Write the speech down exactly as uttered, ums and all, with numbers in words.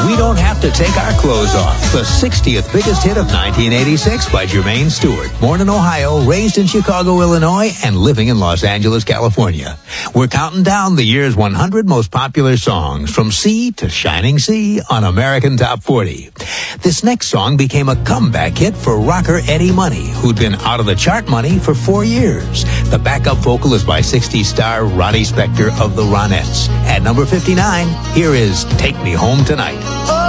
We Don't Have to Take Our Clothes Off, the sixtieth biggest hit of nineteen eighty-six by Jermaine Stewart. Born in Ohio, raised in Chicago, Illinois, and living in Los Angeles, California. We're counting down the year's one hundred most popular songs, from sea to shining sea, on American Top forty. This next song became a comeback hit for rocker Eddie Money, who'd been out of the chart money for four years. The backup vocal is by sixties star Ronnie Spector of the Ronettes. At number fifty-nine, here is Take Me Home Tonight.